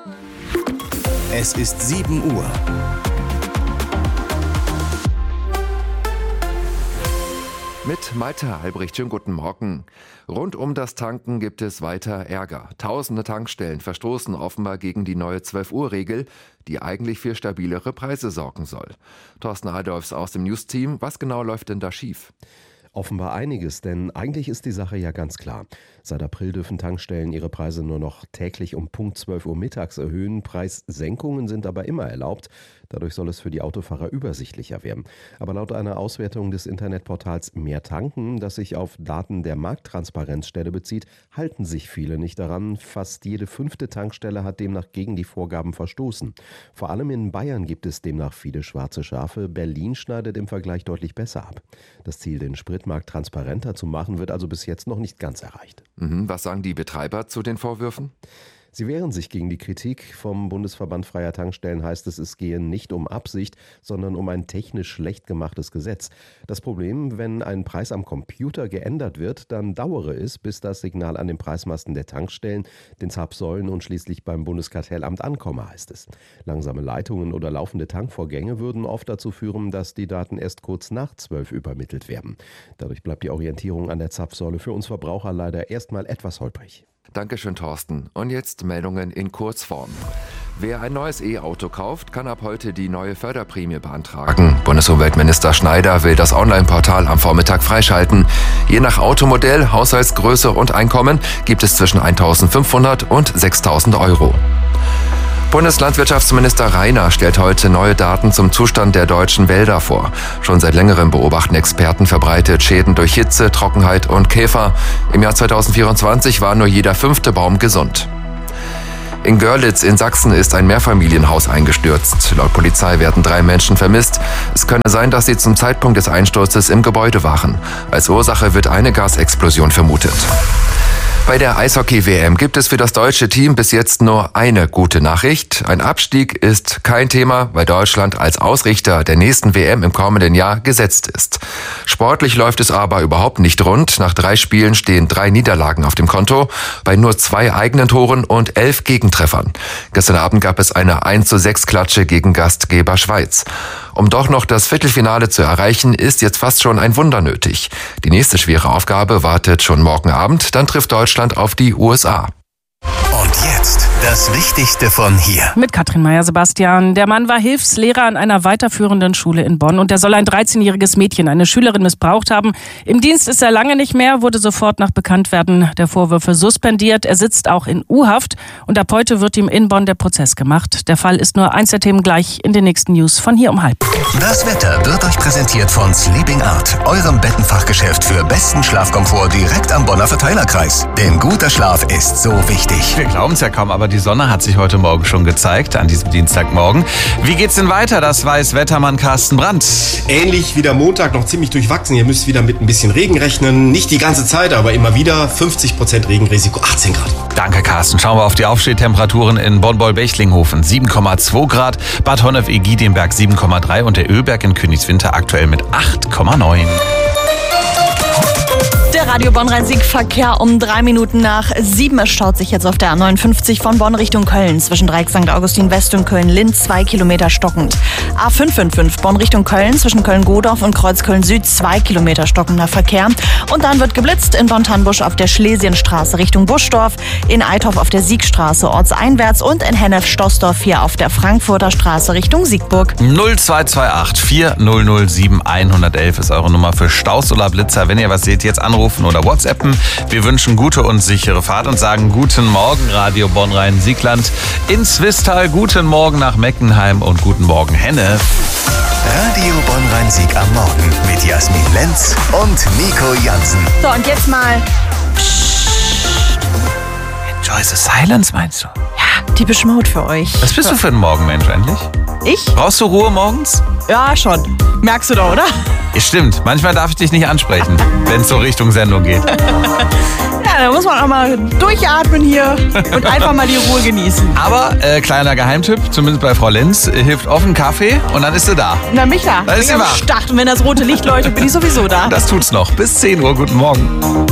Es ist 7 Uhr. Mit Malte Albrecht, schönen guten Morgen. Rund um das Tanken gibt es weiter Ärger. Tausende Tankstellen verstoßen offenbar gegen die neue 12-Uhr-Regel, die eigentlich für stabilere Preise sorgen soll. Thorsten Adolfs aus dem News-Team, was genau läuft denn da schief? Offenbar einiges, denn eigentlich ist die Sache ja ganz klar. Seit April dürfen Tankstellen ihre Preise nur noch täglich um Punkt 12 Uhr mittags erhöhen. Preissenkungen sind aber immer erlaubt. Dadurch soll es für die Autofahrer übersichtlicher werden. Aber laut einer Auswertung des Internetportals Mehr Tanken, das sich auf Daten der Markttransparenzstelle bezieht, halten sich viele nicht daran. Fast jede 5. Tankstelle hat demnach gegen die Vorgaben verstoßen. Vor allem in Bayern gibt es demnach viele schwarze Schafe. Berlin schneidet im Vergleich deutlich besser ab. Das Ziel, den Spritmarkt transparenter zu machen, wird also bis jetzt noch nicht ganz erreicht. Was sagen die Betreiber zu den Vorwürfen? Sie wehren sich gegen die Kritik. Vom Bundesverband Freier Tankstellen heißt es gehe nicht um Absicht, sondern um ein technisch schlecht gemachtes Gesetz. Das Problem, wenn ein Preis am Computer geändert wird, dann dauere es, bis das Signal an den Preismasten der Tankstellen, den Zapfsäulen und schließlich beim Bundeskartellamt ankomme, heißt es. Langsame Leitungen oder laufende Tankvorgänge würden oft dazu führen, dass die Daten erst kurz nach 12 übermittelt werden. Dadurch bleibt die Orientierung an der Zapfsäule für uns Verbraucher leider erstmal etwas holprig. Dankeschön, Thorsten. Und jetzt Meldungen in Kurzform. Wer ein neues E-Auto kauft, kann ab heute die neue Förderprämie beantragen. Bundesumweltminister Schneider will das Online-Portal am Vormittag freischalten. Je nach Automodell, Haushaltsgröße und Einkommen gibt es zwischen 1.500 und 6.000 Euro. Bundeslandwirtschaftsminister Rainer stellt heute neue Daten zum Zustand der deutschen Wälder vor. Schon seit längerem beobachten Experten verbreitet Schäden durch Hitze, Trockenheit und Käfer. Im Jahr 2024 war nur jeder 5. Baum gesund. In Görlitz in Sachsen ist ein Mehrfamilienhaus eingestürzt. Laut Polizei werden 3 Menschen vermisst. Es könne sein, dass sie zum Zeitpunkt des Einsturzes im Gebäude waren. Als Ursache wird eine Gasexplosion vermutet. Bei der Eishockey-WM gibt es für das deutsche Team bis jetzt nur eine gute Nachricht. Ein Abstieg ist kein Thema, weil Deutschland als Ausrichter der nächsten WM im kommenden Jahr gesetzt ist. Sportlich läuft es aber überhaupt nicht rund. Nach 3 Spielen stehen 3 Niederlagen auf dem Konto, bei nur 2 eigenen Toren und 11 Gegentreffern. Gestern Abend gab es eine 1:6-Klatsche gegen Gastgeber Schweiz. Um doch noch das Viertelfinale zu erreichen, ist jetzt fast schon ein Wunder nötig. Die nächste schwere Aufgabe wartet schon morgen Abend, dann trifft Deutschland auf die USA. Und jetzt das Wichtigste von hier. Mit Katrin Meyer-Sebastian. Der Mann war Hilfslehrer an einer weiterführenden Schule in Bonn und er soll ein 13-jähriges Mädchen, eine Schülerin, missbraucht haben. Im Dienst ist er lange nicht mehr, wurde sofort nach Bekanntwerden der Vorwürfe suspendiert. Er sitzt auch in U-Haft und ab heute wird ihm in Bonn der Prozess gemacht. Der Fall ist nur eins der Themen gleich in den nächsten News von hier um 12:30. Das Wetter wird euch präsentiert von Sleeping Art, eurem Bettenfachgeschäft für besten Schlafkomfort direkt am Bonner Verteilerkreis. Denn guter Schlaf ist so wichtig. Wir glauben es ja kaum, aber die Sonne hat sich heute Morgen schon gezeigt, an diesem Dienstagmorgen. Wie geht's denn weiter? Das weiß Wettermann Carsten Brandt. Ähnlich wie der Montag, noch ziemlich durchwachsen. Ihr müsst wieder mit ein bisschen Regen rechnen. Nicht die ganze Zeit, aber immer wieder. 50% Regenrisiko, 18 Grad. Danke, Carsten. Schauen wir auf die Aufstehtemperaturen in Bonn-Boll-Bechlinghofen. 7,2 Grad, Bad Honnef-Egidien-Berg 7,3 und der Ölberg in Königswinter aktuell mit 8,9. Der Radio Bonn-Rhein-Sieg-Verkehr um 3 Minuten nach 7. Es staut sich jetzt auf der A59 von Bonn Richtung Köln. Zwischen Dreieck St. Augustin West und Köln-Linz 2 Kilometer stockend. A555 Bonn Richtung Köln. Zwischen Köln-Godorf und Kreuz-Köln Süd 2 Kilometer stockender Verkehr. Und dann wird geblitzt in Bonn-Tannbusch auf der Schlesienstraße Richtung Buschdorf. In Eithoff auf der Siegstraße ortseinwärts. Und in Hennef-Stoßdorf hier auf der Frankfurter Straße Richtung Siegburg. 0228 4007 111 ist eure Nummer für Staus oder Blitzer. Wenn ihr was seht, jetzt anrufen oder WhatsAppen. Wir wünschen gute und sichere Fahrt und sagen guten Morgen Radio Bonn-Rhein-Siegland in Swisttal, guten Morgen nach Meckenheim und guten Morgen Hennef. Radio Bonn-Rhein-Sieg am Morgen mit Jasmin Lenz und Nico Jansen. So, und jetzt mal... Enjoy the silence, meinst du? Ja, die Mode für euch. Was bist du für ein Morgenmensch eigentlich? Ich? Brauchst du Ruhe morgens? Ja, schon. Merkst du doch, oder? Ja, stimmt. Manchmal darf ich dich nicht ansprechen, wenn es so Richtung Sendung geht. Ja, da muss man auch mal durchatmen hier und einfach mal die Ruhe genießen. Aber kleiner Geheimtipp, zumindest bei Frau Lenz, hilft offen Kaffee und dann ist sie da. Na, mich da. Da ist sie wach. Und wenn das rote Licht leuchtet, bin ich sowieso da. Das tut's noch. Bis 10 Uhr. Guten Morgen.